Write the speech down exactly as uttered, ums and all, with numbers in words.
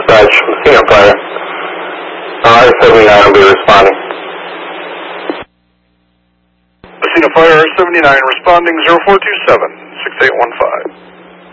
dispatch, Messina Fire. R seventy-nine will be responding. Messina Fire, R seventy-nine responding, zero four two seven, six eight one five.